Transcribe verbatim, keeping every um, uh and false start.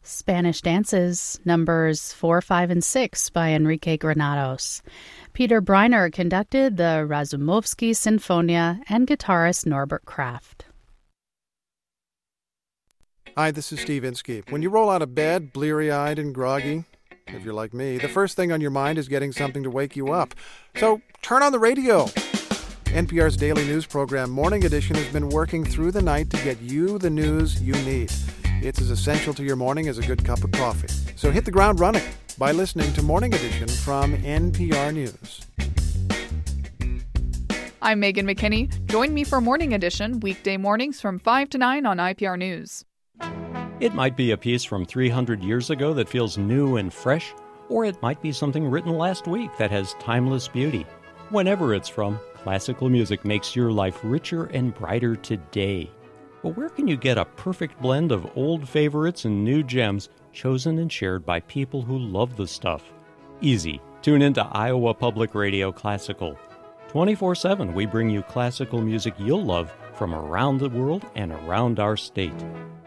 Spanish Dances, numbers four, five, and six by Enrique Granados. Peter Briner conducted the Razumovsky Sinfonia and guitarist Norbert Kraft. Hi, this is Steve Inskeep. When you roll out of bed, bleary-eyed and groggy, if you're like me, the first thing on your mind is getting something to wake you up. So turn on the radio. N P R's daily news program, Morning Edition, has been working through the night to get you the news you need. It's as essential to your morning as a good cup of coffee. So hit the ground running by listening to Morning Edition from N P R News. I'm Megan McKinney. Join me for Morning Edition, weekday mornings from five to nine on I P R News. It might be a piece from three hundred years ago that feels new and fresh, or it might be something written last week that has timeless beauty. Whenever it's from, classical music makes your life richer and brighter today. But where can you get a perfect blend of old favorites and new gems chosen and shared by people who love the stuff? Easy. Tune into Iowa Public Radio Classical. twenty-four seven, we bring you classical music you'll love from around the world and around our state.